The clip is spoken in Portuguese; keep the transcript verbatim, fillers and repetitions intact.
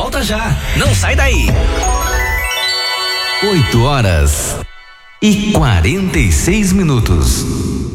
volta já. Não sai daí. oito horas e quarenta e seis minutos.